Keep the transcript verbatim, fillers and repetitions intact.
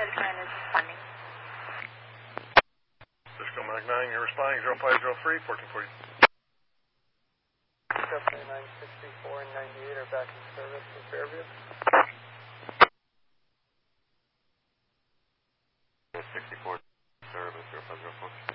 Command is responding. Cisco Mag nine, you're responding zero five zero three, fourteen forty. Cisco nine sixty-four and ninety-eight are back in service in Fairview. sixty-four service, zero five zero four.